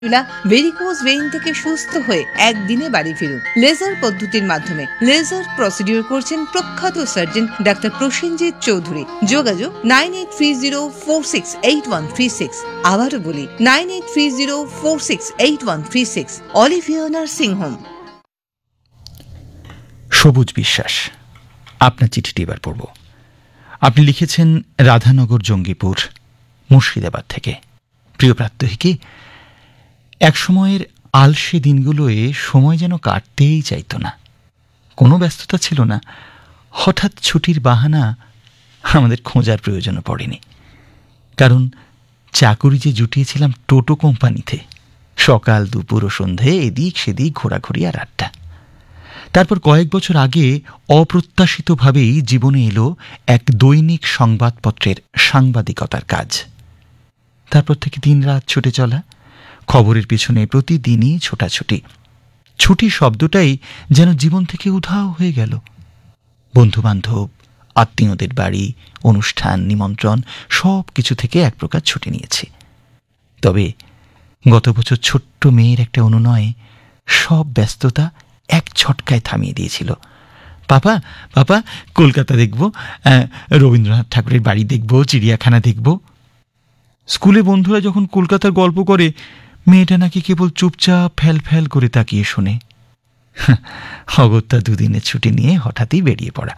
Varicose vein থেকে সুস্থ হয়ে একদিনে বাড়ি ফিরুন। লেজার পদ্ধতির মাধ্যমে লেজার প্রসিডিউর করছেন প্রখ্যাত সার্জন ডাক্তার প্রসেনজিৎ চৌধুরী। যোগাযোগ 9830468136। আবারও বলি 9830468136। Olivia nursing home. সবুজ বিশ্বাস, আপনার চিঠিটি এবার পড়ব। আপনি লিখেছেন রাধানগর, জঙ্গিপুর, মুর্শিদাবাদ থেকে। প্রিয় প্রাত্যহিকী, এক সময়ের আলসে দিনগুলোয় সময় যেন কাটতেই চাইত না। কোনো ব্যস্ততা ছিল না। হঠাৎ ছুটির বাহানা আমাদের খোঁজার প্রয়োজনও পড়েনি, কারণ চাকুরি যে জুটিয়েছিলাম টোটো কোম্পানিতে। সকাল, দুপুর ও সন্ধে এদিক সেদিক ঘোরাঘুরি আর আড্ডা। তারপর কয়েক বছর আগে অপ্রত্যাশিতভাবেই জীবনে এলো এক দৈনিক সংবাদপত্রের সাংবাদিকতার কাজ। তারপর থেকে দিনরাত ছুটে চলা, খবরের পিছনে প্রতিদিনই ছোটাছুটি। ছুটি শব্দটাই যেন জীবন থেকে উধাও হয়ে গেল। বন্ধুবান্ধব, আত্মীয়দের বাড়ি, অনুষ্ঠান, নিমন্ত্রণ সব কিছু থেকে এক প্রকার ছুটি নিয়েছি। তবে গত বছর ছোট্ট মেয়ের একটা অনুনয়ে সব ব্যস্ততা এক ঝটকায় থামিয়ে দিয়েছিল। পাপা পাপা কলকাতা দেখব, রবীন্দ্রনাথ ঠাকুরের বাড়ি দেখব, চিড়িয়াখানা দেখব। স্কুলে বন্ধুরা যখন কলকাতার গল্প করে, মেয়েটা নাকি কেবল চুপচাপ ফ্যাল ফ্যাল করে তাকিয়ে শোনে। অগত্যা দুদিনের ছুটি নিয়ে হঠাৎই বেরিয়ে পড়া।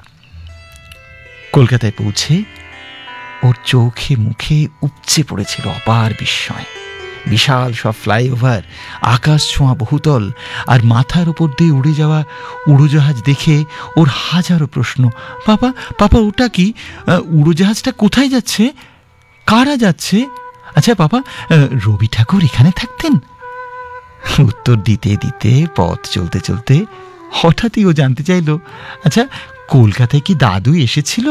কলকাতায় পৌঁছে ওর চোখে মুখে উপচে পড়েছিল অপার বিস্ময়। বিশাল সব ফ্লাইওভার, আকাশ ছোঁয়া বহুতল আর মাথার উপর দিয়ে উড়ে যাওয়া উড়োজাহাজ দেখে ওর হাজারো প্রশ্ন। পাপা পাপা ওটা কি? উড়োজাহাজটা কোথায় যাচ্ছে? কারা যাচ্ছে? আচ্ছা পাপা, রবি ঠাকুর এখানে থাকতেন? উত্তর দিতে দিতে পথ চলতে চলতে হঠাৎই ও জানতে চাইল, আচ্ছা কলকাতায় কি দাদু এসেছিল?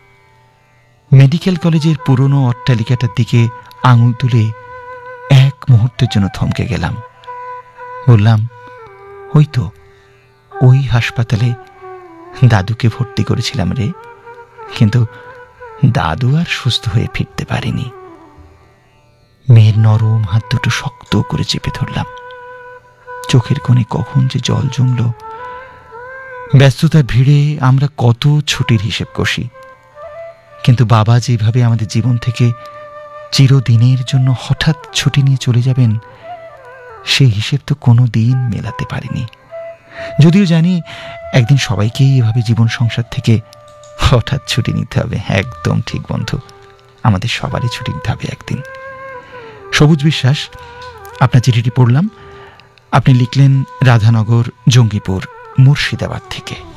মেডিকেল কলেজের পুরনো অট্টালিকাটার দিকে আঙুল তুলে এক মুহূর্তের জন্য থমকে গেলাম। বললাম, ওই তো, ওই হাসপাতালে দাদুকে ভর্তি করেছিলাম রে। কিন্তু দাদু আর সুস্থ হয়ে ফিরতে পারেনি। মেয়ের নরম হাত দুটো শক্ত করে চেপে ধরলাম। চোখের কোণে কখন যে জল জমল। ব্যস্ততার ভিড়ে আমরা কত ছুটির হিসেব কষি, কিন্তু বাবা যেভাবে আমাদের জীবন থেকে চিরদিনের জন্য হঠাৎ ছুটি নিয়ে চলে যাবেন, সেই হিসেব তো কোনো দিন মেলাতে পারিনি। যদিও জানি একদিন সবাইকেই এভাবে জীবন সংসার থেকে হঠাৎ ছুটি নিতে হবে। একদম ঠিক বন্ধু, আমাদের সবারই ছুটি নিতে হবে একদিন। সবুজ বিশ্বাস, আপনার চিঠিটি পড়লাম। আপনি লিখলেন রাধানগর, জঙ্গিপুর, মুর্শিদাবাদ থেকে।